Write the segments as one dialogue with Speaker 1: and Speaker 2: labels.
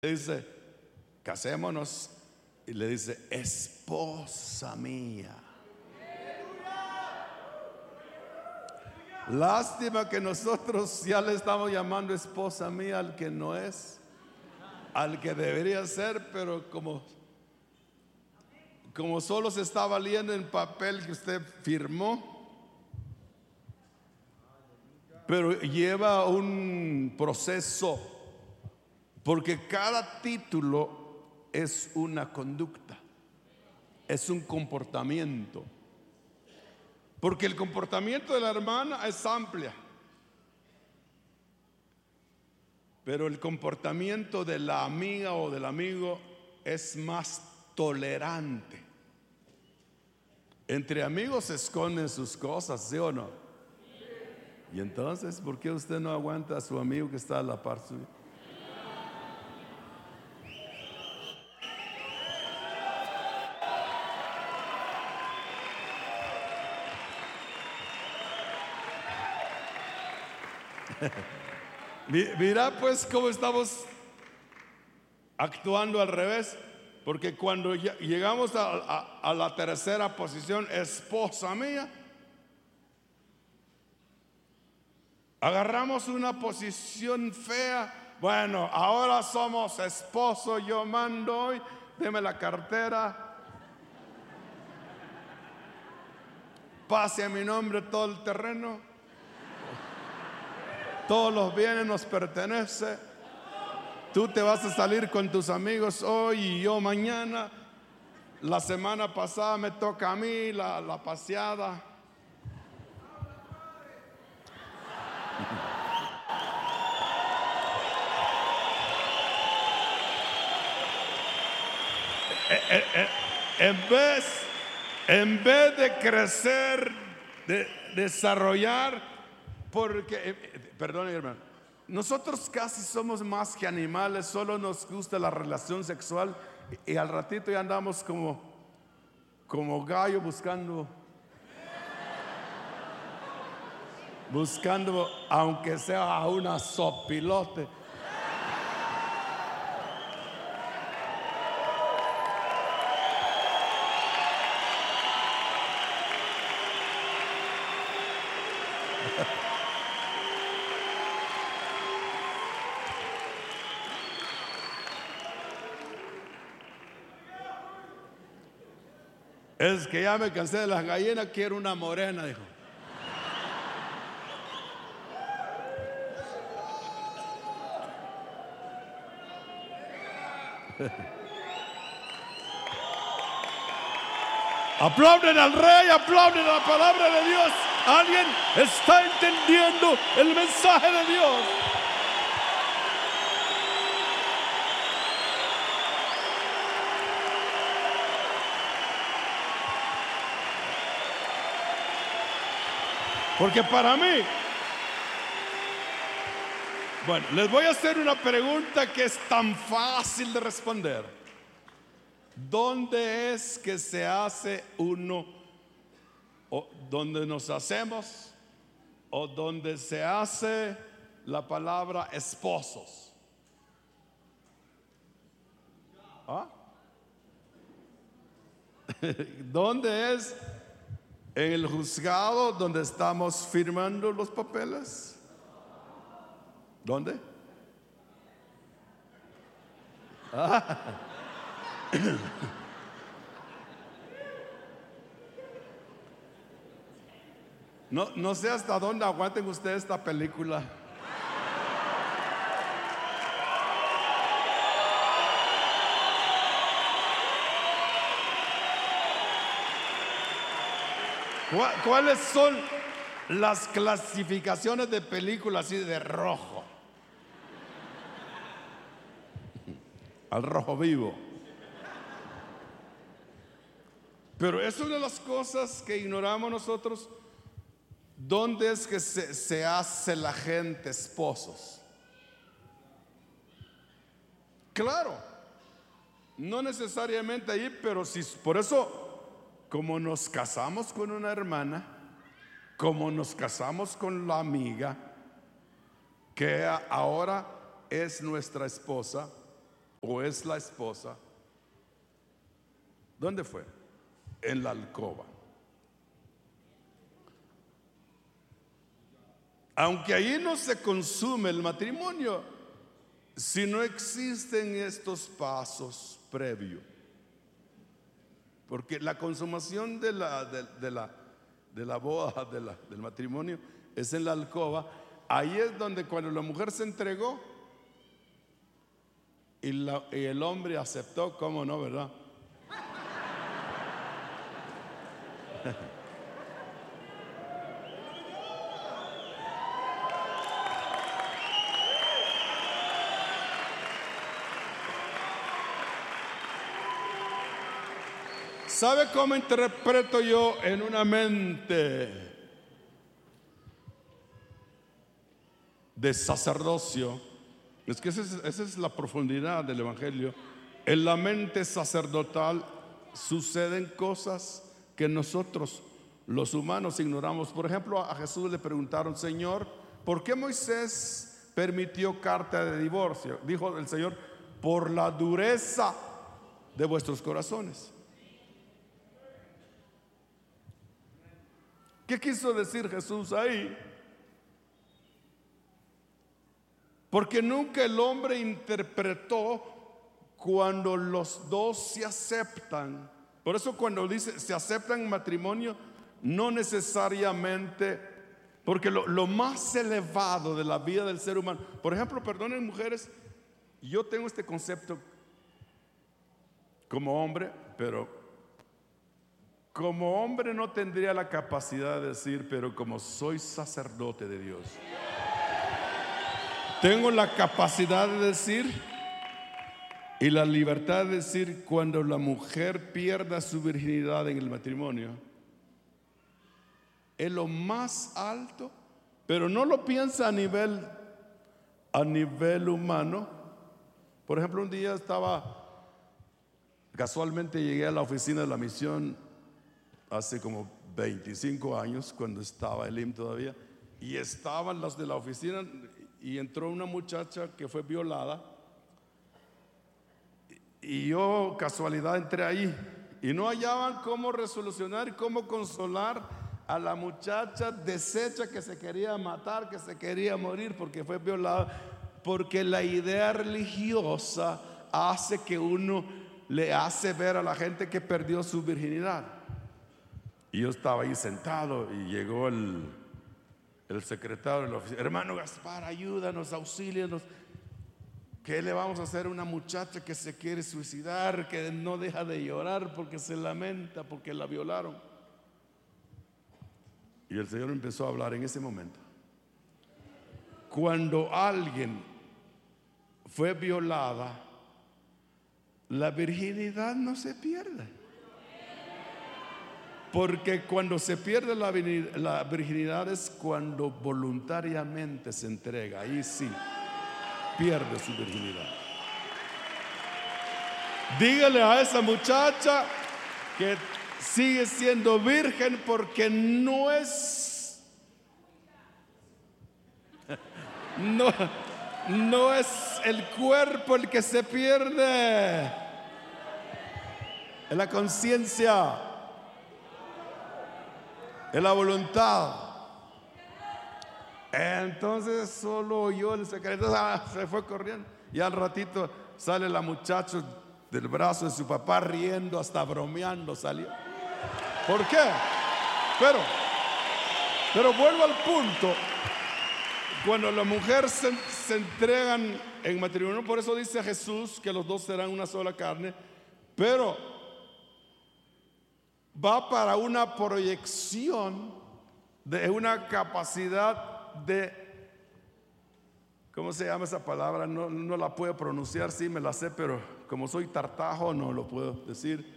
Speaker 1: Dice, casémonos, y le dice, esposa mía. Lástima que nosotros ya le estamos llamando esposa mía al que no es, al que debería ser, pero como solo se está valiendo en papel que usted firmó, pero lleva un proceso, porque cada título es una conducta, es un comportamiento. Porque el comportamiento de la hermana es amplia, pero el comportamiento de la amiga o del amigo es más tolerante. Entre amigos se esconden sus cosas, ¿sí o no? Y entonces, ¿por qué usted no aguanta a su amigo que está a la par suya? Mira pues cómo estamos actuando al revés, porque cuando llegamos a la tercera posición, esposa mía, agarramos una posición fea. Bueno, ahora somos esposo, yo mando hoy, deme la cartera, pase a mi nombre todo el terreno, todos los bienes nos pertenecen. Tú te vas a salir con tus amigos hoy y yo mañana. La semana pasada me toca a mí la paseada. En vez de crecer, de desarrollar, porque, perdón, hermano, nosotros casi somos más que animales, solo nos gusta la relación sexual y al ratito ya andamos como gallo buscando, aunque sea una sopilote. Es que ya me cansé de las gallinas, quiero una morena, dijo. Aplauden al rey, aplauden a la palabra de Dios. ¿Alguien está entendiendo el mensaje de Dios? Porque para mí, bueno, les voy a hacer una pregunta que es tan fácil de responder. ¿Dónde es que se hace uno, o donde nos hacemos, o donde se hace la palabra esposos? ¿Ah? ¿Dónde es? ¿En el juzgado donde estamos firmando los papeles? ¿Dónde? No sé hasta dónde aguanten ustedes esta película. ¿Cuáles son las clasificaciones de películas así de rojo? Al rojo vivo. Pero es una de las cosas que ignoramos nosotros. ¿Dónde es que se hace la gente esposos? Claro, no necesariamente ahí, pero sí, por eso, como nos casamos con una hermana, como nos casamos con la amiga, que ahora es nuestra esposa, o es la esposa, ¿dónde fue? En la alcoba. Aunque ahí no se consume el matrimonio, si no existen estos pasos previos, porque la consumación de la boda, del matrimonio, es en la alcoba. Ahí es donde cuando la mujer se entregó y el hombre aceptó, ¿cómo no, verdad? ¿Sabe cómo interpreto yo en una mente de sacerdocio? Es que esa es la profundidad del Evangelio. En la mente sacerdotal suceden cosas que nosotros, los humanos, ignoramos. Por ejemplo, a Jesús le preguntaron: Señor, ¿por qué Moisés permitió carta de divorcio? Dijo el Señor: por la dureza de vuestros corazones. ¿Qué quiso decir Jesús ahí? Porque nunca el hombre interpretó cuando los dos se aceptan. Por eso cuando dice se aceptan en matrimonio, no necesariamente, porque lo más elevado de la vida del ser humano, por ejemplo, perdonen mujeres, yo tengo este concepto como hombre, pero como hombre no tendría la capacidad de decir, pero como soy sacerdote de Dios, tengo la capacidad de decir y la libertad de decir: cuando la mujer pierda su virginidad en el matrimonio, es lo más alto, pero no lo piensa a nivel humano. Por ejemplo, un día casualmente llegué a la oficina de la misión hace como 25 años, cuando estaba el IM todavía, y estaban las de la oficina, y entró una muchacha que fue violada, y yo casualidad entré ahí, y no hallaban cómo resolucionar y cómo consolar a la muchacha deshecha, que se quería matar, que se quería morir porque fue violada, porque la idea religiosa hace que uno le hace ver a la gente que perdió su virginidad. Y yo estaba ahí sentado y llegó el secretario de la oficina: hermano Gaspar, ayúdanos, auxílianos. ¿Qué le vamos a hacer a una muchacha que se quiere suicidar, que no deja de llorar porque se lamenta porque la violaron? Y el Señor empezó a hablar en ese momento. Cuando alguien fue violada, la virginidad no se pierde. Porque cuando se pierde la virginidad es cuando voluntariamente se entrega. Ahí sí pierde su virginidad. Dígale a esa muchacha que sigue siendo virgen, porque no es el cuerpo el que se pierde, es la conciencia, es la voluntad. Entonces solo oyó el secreto, se fue corriendo, y al ratito sale la muchacha del brazo de su papá riendo, hasta bromeando salió. ¿Por qué? Pero vuelvo al punto. Cuando la mujer se entregan en matrimonio, por eso dice Jesús que los dos serán una sola carne, pero va para una proyección de una capacidad de, ¿cómo se llama esa palabra? No la puedo pronunciar, sí me la sé, pero como soy tartajo no lo puedo decir.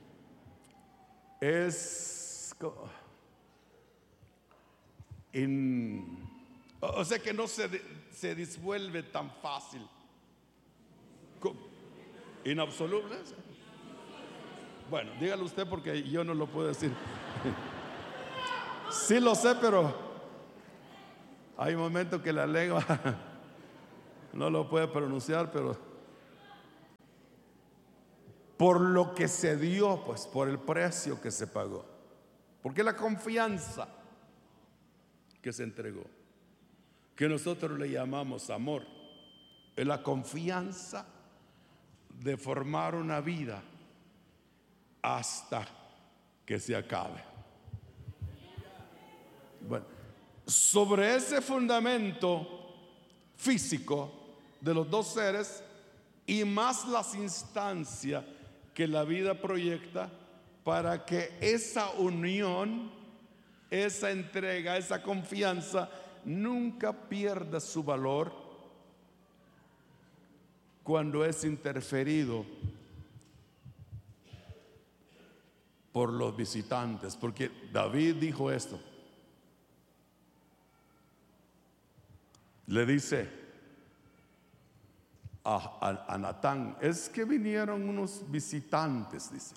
Speaker 1: O sea que no se disuelve tan fácil. Inabsoluble. Bueno, dígalo usted porque yo no lo puedo decir. Sí lo sé, pero hay momentos que la lengua no lo puede pronunciar, pero por lo que se dio, pues por el precio que se pagó. Porque la confianza que se entregó, que nosotros le llamamos amor, es la confianza de formar una vida hasta que se acabe. Bueno, sobre ese fundamento físico de los dos seres y más las instancias que la vida proyecta para que esa unión, esa entrega, esa confianza nunca pierda su valor cuando es interferido por los visitantes. Porque David dijo esto, le dice a Natán, es que vinieron unos visitantes, dice,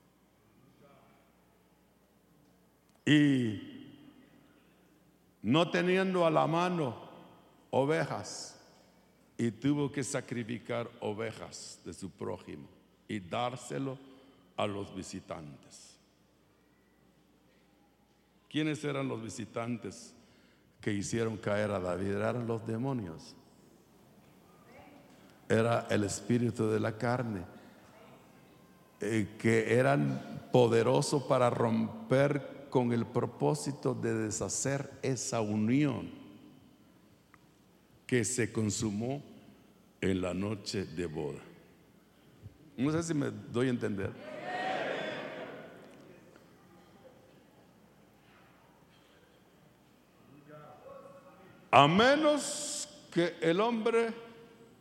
Speaker 1: y no teniendo a la mano ovejas, y tuvo que sacrificar ovejas de su prójimo y dárselo a los visitantes. ¿Quiénes eran los visitantes que hicieron caer a David? Eran los demonios. Era el espíritu de la carne, que eran poderosos para romper con el propósito de deshacer esa unión que se consumó en la noche de boda. No sé si me doy a entender. A menos que el hombre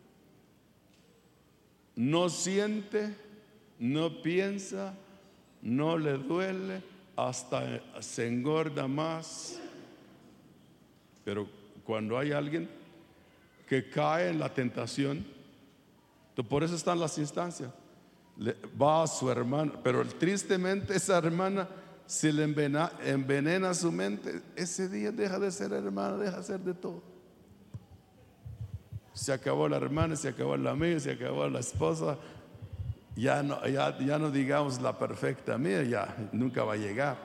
Speaker 1: no siente, no piensa, no le duele, hasta se engorda más. Pero cuando hay alguien que cae en la tentación, por eso están las instancias. Va a su hermana, pero tristemente esa hermana, si le envenena su mente, ese día deja de ser hermana, deja de ser de todo. Se acabó la hermana, se acabó la amiga, se acabó la esposa. Ya no digamos la perfecta amiga, ya nunca va a llegar.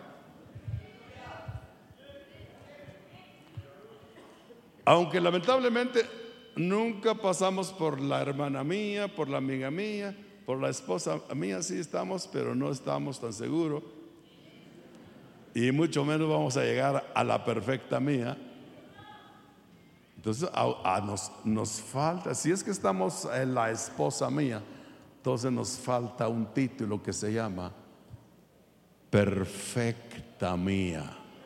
Speaker 1: Aunque lamentablemente nunca pasamos por la hermana mía, por la amiga mía, por la esposa mía, sí estamos, pero no estamos tan seguros. Y mucho menos vamos a llegar a la perfecta mía. Entonces nos falta, si es que estamos en la esposa mía, entonces nos falta un título que se llama perfecta mía.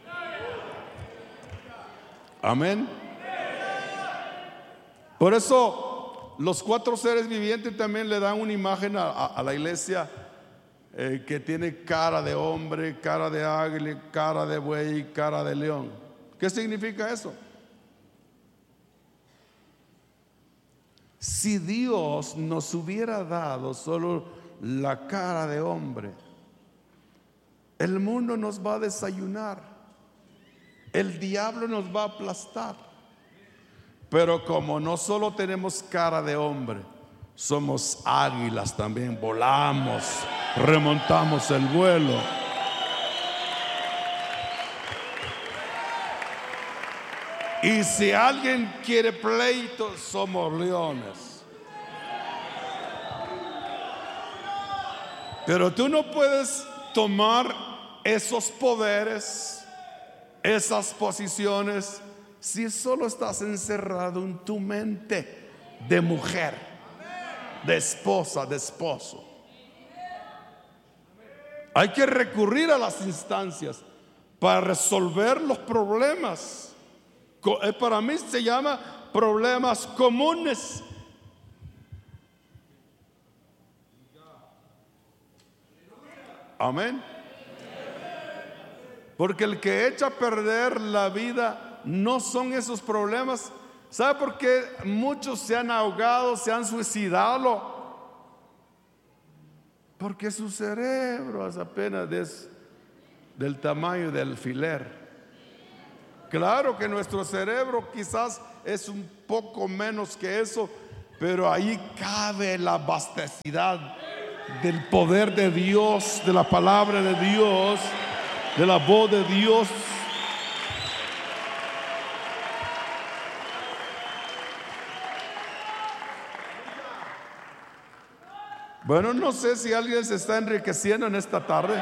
Speaker 1: Amén. Por eso los cuatro seres vivientes también le dan una imagen a la iglesia que tiene cara de hombre, cara de águila, cara de buey y cara de león. ¿Qué significa eso? Si Dios nos hubiera dado solo la cara de hombre, el mundo nos va a desayunar, el diablo nos va a aplastar. Pero como no solo tenemos cara de hombre, somos águilas también, volamos, remontamos el vuelo. Y si alguien quiere pleito, somos leones. Pero tú no puedes tomar esos poderes, esas posiciones, si solo estás encerrado en tu mente de mujer, de esposa, de esposo. Hay que recurrir a las instancias para resolver los problemas. Para mí se llama problemas comunes. Amén. Porque el que echa a perder la vida no son esos problemas. ¿Sabe por qué muchos se han ahogado, se han suicidado? Porque su cerebro es apenas del tamaño del alfiler. Claro que nuestro cerebro quizás es un poco menos que eso, pero ahí cabe la vasticidad del poder de Dios, de la palabra de Dios, de la voz de Dios. Bueno, no sé si alguien se está enriqueciendo en esta tarde.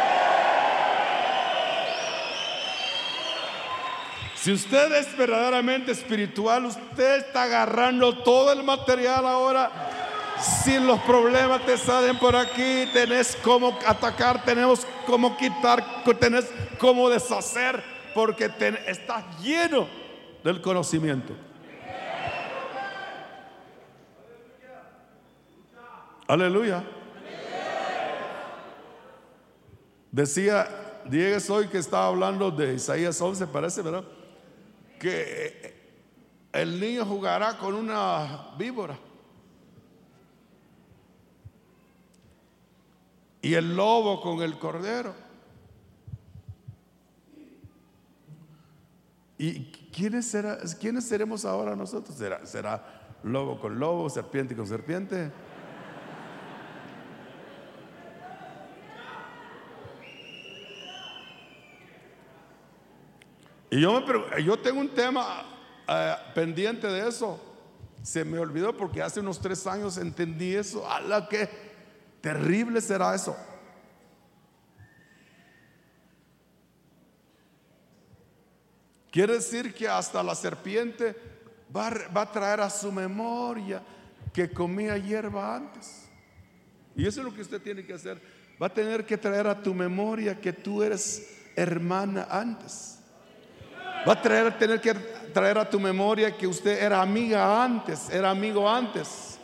Speaker 1: Si usted es verdaderamente espiritual, usted está agarrando todo el material ahora. Si los problemas te salen por aquí, tenés cómo atacar, tenemos cómo quitar, tenés cómo deshacer, porque estás lleno del conocimiento. Aleluya. Decía Diegues hoy que estaba hablando de Isaías 11, parece, ¿verdad? Que el niño jugará con una víbora y el lobo con el cordero. ¿Y quiénes seremos ahora nosotros? ¿Será lobo con lobo, serpiente con serpiente? Y yo tengo un tema pendiente de eso. Se me olvidó porque hace unos 3 años entendí eso. ¡Hala, qué terrible será eso! Quiere decir que hasta la serpiente va a traer a su memoria que comía hierba antes. Y eso es lo que usted tiene que hacer. Va a tener que traer a tu memoria que tú eres hermana antes. Va a tener que traer a tu memoria que usted era amiga antes, era amigo antes.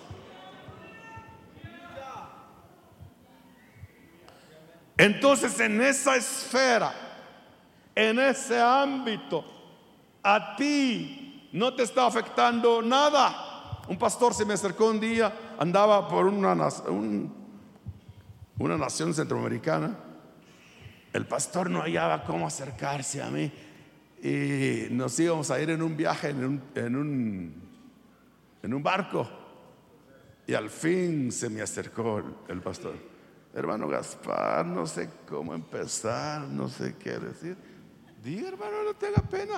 Speaker 1: Entonces, en esa esfera, en ese ámbito, a ti no te está afectando nada. Un pastor se me acercó un día, andaba por una nación centroamericana. El pastor no hallaba cómo acercarse a mí. Y nos íbamos a ir en un viaje en un barco. Y al fin se me acercó el pastor. Hermano Gaspar, no sé cómo empezar, no sé qué decir. Diga, hermano, no tenga pena.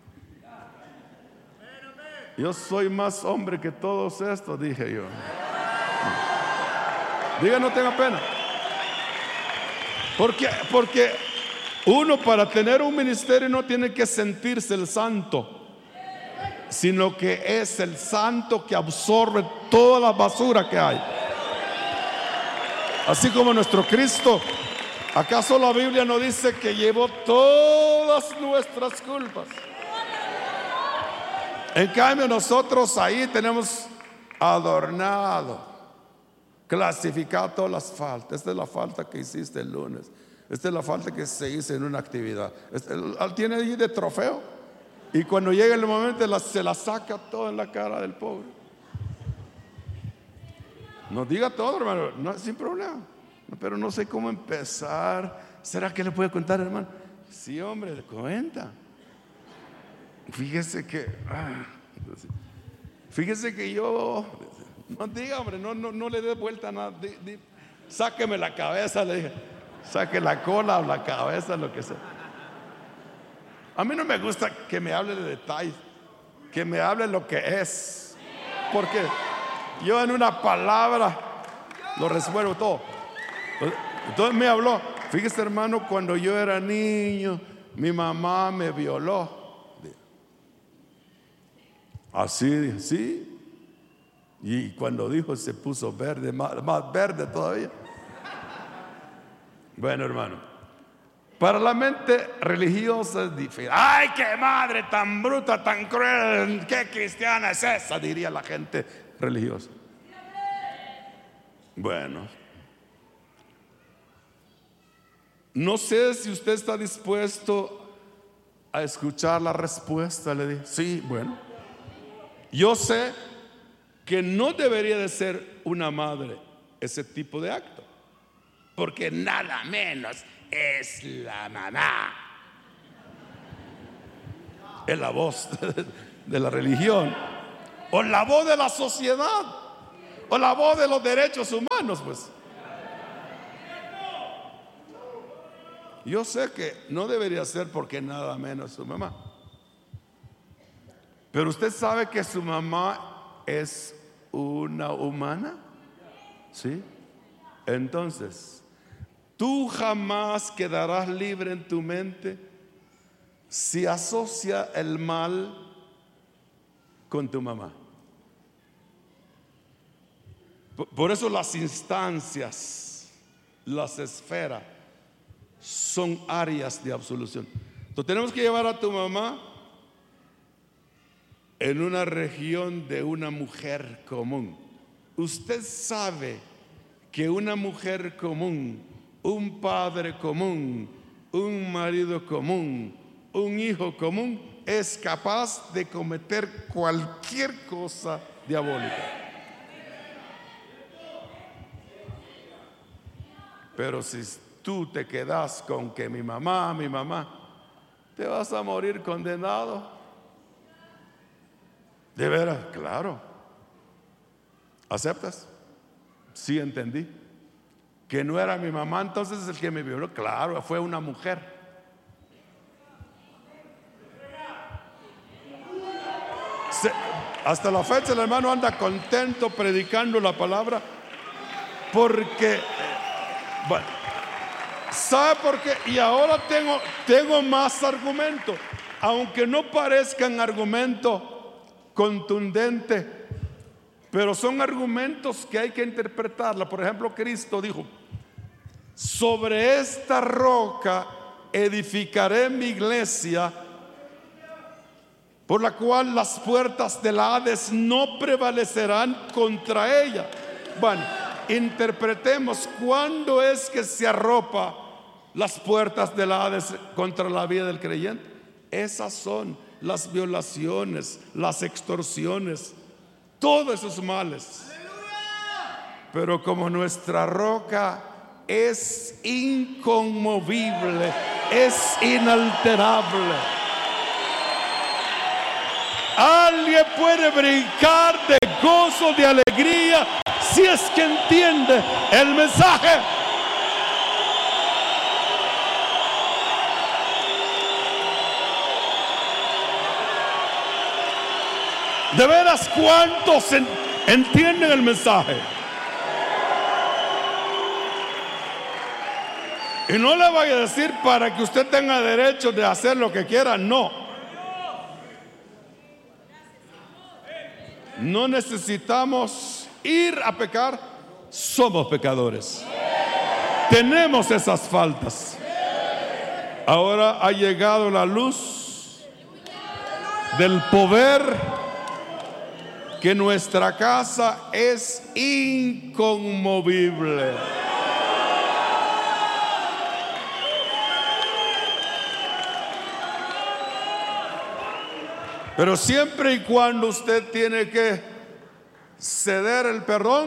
Speaker 1: Yo soy más hombre que todos estos, dije yo. Diga, no tenga pena. Porque uno, para tener un ministerio, no tiene que sentirse el santo, sino que es el santo que absorbe toda la basura que hay. Así como nuestro Cristo. ¿Acaso la Biblia no dice que llevó todas nuestras culpas? En cambio, nosotros ahí tenemos adornado, clasificado todas las faltas. Esta es la falta que hiciste el lunes. Esta es la falta que se hizo en una actividad. Tiene ahí de trofeo. Y cuando llega el momento, se la saca todo en la cara del pobre. Nos diga todo, hermano, no, sin problema. Pero no sé cómo empezar. ¿Será que le puede contar, hermano? Sí, hombre, le cuenta. Fíjese que yo, no diga, hombre, no le dé vuelta a nada. Sáqueme la cabeza, le dije. Saque la cola o la cabeza, lo que sea. A mí no me gusta que me hable de detalles, que me hable lo que es, porque yo en una palabra lo resuelvo todo. Entonces me habló. Fíjese, hermano, cuando yo era niño, mi mamá me violó. Así, sí. Y cuando dijo, se puso verde, más verde todavía. Bueno, hermano, para la mente religiosa es difícil. ¡Ay, qué madre tan bruta, tan cruel! ¿Qué cristiana es esa?, diría la gente religiosa. Bueno, no sé si usted está dispuesto a escuchar la respuesta. Le dije, sí, bueno. Yo sé que no debería de ser una madre ese tipo de acto, porque nada menos es la mamá. Es la voz de la religión, o la voz de la sociedad, o la voz de los derechos humanos, pues. yo sé que no debería ser porque nada menos su mamá. Pero usted sabe que su mamá es una humana, ¿sí? Entonces, tú jamás quedarás libre en tu mente si asocia el mal con tu mamá. Por eso las instancias, las esferas, son áreas de absolución. Entonces tenemos que llevar a tu mamá en una región de una mujer común. Usted sabe que una mujer común, un padre común, un marido común, un hijo común es capaz de cometer cualquier cosa diabólica. Pero si tú te quedas con que mi mamá, te vas a morir condenado. De veras, claro. ¿Aceptas? Sí, entendí. Que no era mi mamá, entonces el que me violó, claro, fue una mujer. Hasta la fecha el hermano anda contento predicando la palabra porque, bueno, ¿sabe por qué? Y ahora tengo más argumentos, aunque no parezcan argumentos contundentes, pero son argumentos que hay que interpretarla. Por ejemplo, Cristo dijo: sobre esta roca edificaré mi iglesia, por la cual las puertas del Hades no prevalecerán contra ella. Bueno, interpretemos cuándo es que se arropa las puertas del Hades contra la vida del creyente. Esas son las violaciones, las extorsiones, todos esos males. Pero como nuestra roca es inconmovible, es inalterable, alguien puede brincar de gozo, de alegría, si es que entiende el mensaje. De veras, ¿cuántos entienden el mensaje? Y no le voy a decir para que usted tenga derecho de hacer lo que quiera, no. No necesitamos ir a pecar, somos pecadores. Tenemos esas faltas. Ahora ha llegado la luz del poder, que nuestra casa es inconmovible. Pero siempre y cuando usted tiene que ceder el perdón,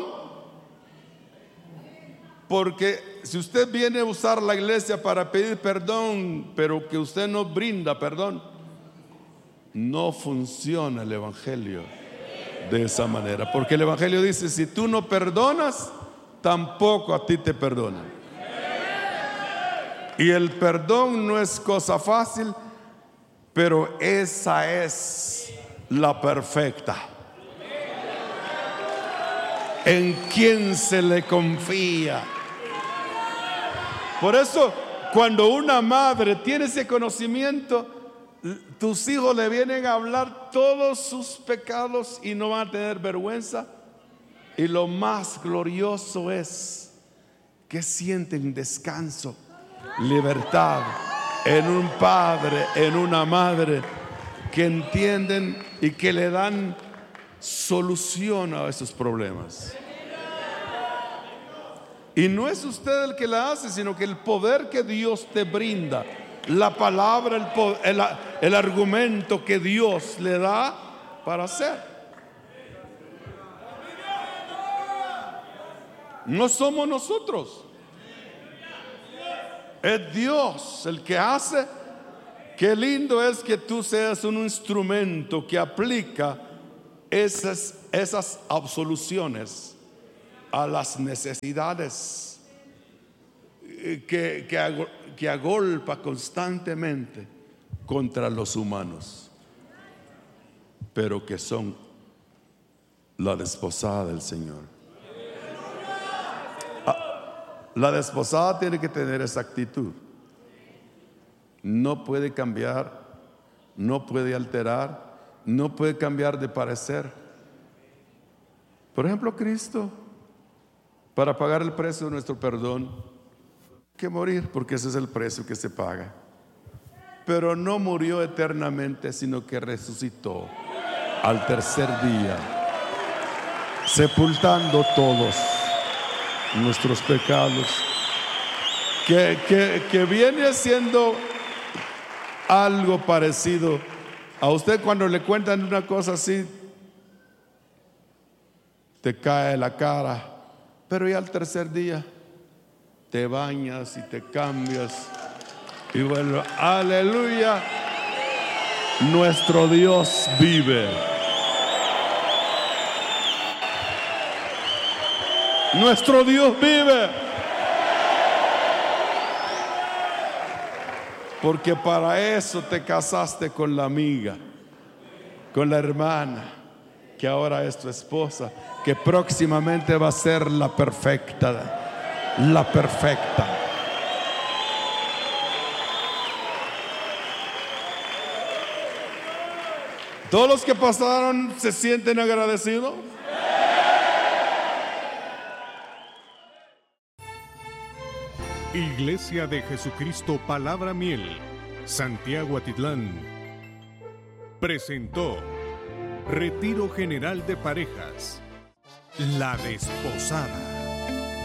Speaker 1: porque si usted viene a usar la iglesia para pedir perdón, pero que usted no brinda perdón, no funciona el evangelio de esa manera. Porque el evangelio dice: si tú no perdonas, tampoco a ti te perdonan. Y el perdón no es cosa fácil, pero esa es la perfecta, en quien se le confía. Por eso, cuando una madre tiene ese conocimiento, tus hijos le vienen a hablar todos sus pecados y no van a tener vergüenza. Y lo más glorioso es que sienten descanso, libertad en un padre, en una madre que entienden y que le dan solución a esos problemas. Y no es usted el que la hace, sino que el poder que Dios te brinda, la palabra, el argumento que Dios le da para hacer. No somos nosotros, es Dios el que hace. Qué lindo es que tú seas un instrumento que aplica esas absoluciones a las necesidades que agolpa constantemente contra los humanos, pero que son la desposada del Señor. La desposada tiene que tener esa actitud. No puede cambiar, no puede alterar, no puede cambiar de parecer. Por ejemplo, Cristo, para pagar el precio de nuestro perdón, hay que morir, porque ese es el precio que se paga. Pero no murió eternamente, sino que resucitó al tercer día, sepultando todos nuestros pecados, que viene siendo algo parecido a usted cuando le cuentan una cosa así, te cae la cara, pero ya al tercer día te bañas y te cambias y bueno, aleluya, nuestro Dios vive. Nuestro Dios vive. Porque para eso te casaste con la amiga, con la hermana, que ahora es tu esposa, que próximamente va a ser la perfecta, la perfecta. ¿Todos los que pasaron se sienten agradecidos?
Speaker 2: Iglesia de Jesucristo Palabra Miel, Santiago Atitlán, presentó Retiro General de Parejas, La Desposada.